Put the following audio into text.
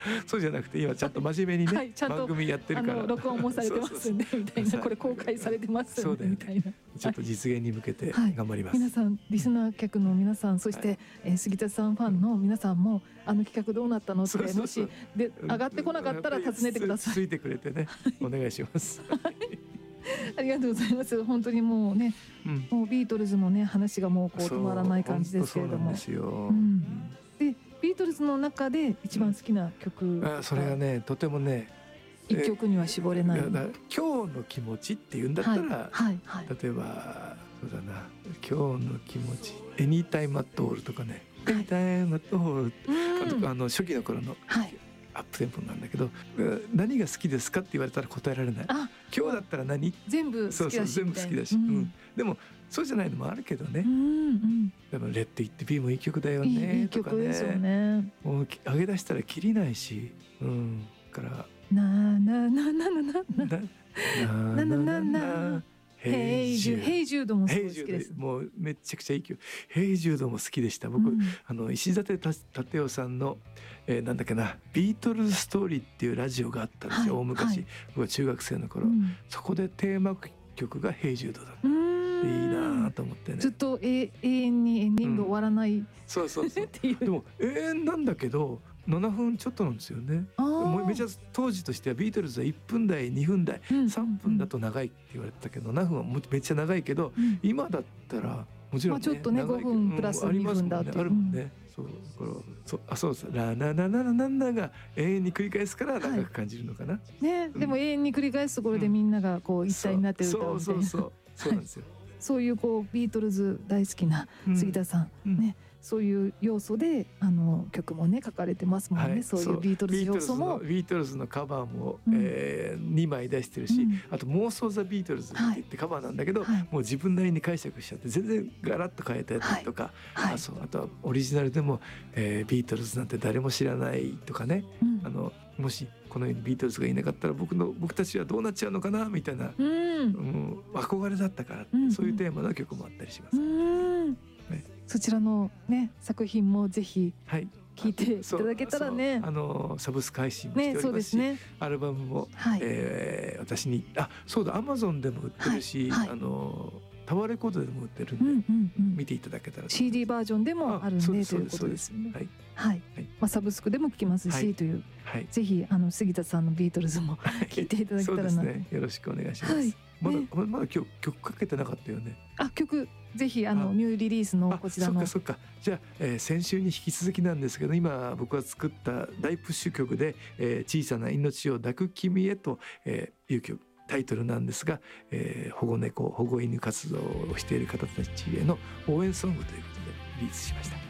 そうじゃなくて今ちゃんと真面目にね、 はい、ちゃんと番組やってるから録音もされてますんでみたいな、これ公開されてますんでみたいな、 ちょっと実現に向けてはい頑張ります、 皆さんリスナー客の皆さん、そして、杉田さんファンの皆さんも企画どうなったのってそうそうそうもしで上がってこなかったら尋ねてください。 ついてくれてね、お願いしますありがとうございます。本当にもうね、もうビートルズのね話がもうこう止まらない感じですけれども、でビートルズの中で一番好きな曲、 それがねとてもね一曲には絞れない。 今日の気持ちっていうんだったら、例えばそうだな、今日の気持ちエニータイムアットオールとかね、エニータイムアットオール、初期の頃のアップテンポなんだけど、何が好きですかって言われたら答えられない。今日だったら何？ 全部好きだし、 全部好きだし、でもそうじゃないのもあるけどね。でもレッドイットビーもいい曲だよねとかね。いい曲ですよね。もう上げ出したらキリないし、からななななななななななヘイジュードも好きです。もうめちゃくちゃいい曲。ヘイジュードも好きでした。僕、石立立夫さんの、なんだっけな、ビートルズストーリーっていうラジオがあったんですよ、大昔、僕は中学生の頃、そこでテーマ曲がヘイジュードだった。いいなと思ってね。ずっと永遠にエンディング終わらない、そうでも永遠なんだけど7分ちょっとなんですよね。めちゃ当時としてはビートルズは1分台2分台3分だと長いって言われてたけど、7分はめっちゃ長いけど、今だったらもちろんね、ちょっとね5分プラス2分だってあるもんね。そうですラナナナナナナが永遠に繰り返すから長く感じるのかな。ね、でも永遠に繰り返すところでみんながこう一体になって歌うみたいな。そうなんですよ。そういうこうビートルズ大好きな杉田さんね。そういう要素で曲もね書かれてますもんね。そういうビートルズ要素も、ビートルズのカバーも2枚出してるし、あと妄想ザビートルズって言ってカバーなんだけど、もう自分なりに解釈しちゃって全然ガラッと変えたりとか、あとはオリジナルでもビートルズなんて誰も知らないとかね、もしこの世にビートルズがいなかったら僕たちはどうなっちゃうのかなみたいな、憧れだったから、そういうテーマの曲もあったりします。そちらのね作品もぜひ聴いていただけたらね、サブスク配信もしておりますし、アルバムも私にそうだ Amazon でも売ってるし、タワーレコードでも売ってるんで見ていただけたら、CD バージョンでもあるんでということですね。サブスクでも聴きますしという、ぜひ杉田さんのビートルズも聴いていただけたらな。よろしくお願いします。まだ今日曲かけてなかったよね。曲ぜひニューリリースのこちらの。そっか。じゃあ、先週に引き続きなんですけど、今僕が作った大プッシュ曲で「小さな命を抱く君へ」という曲タイトルなんですが、保護猫保護犬活動をしている方たちへの応援ソングということでリリースしました。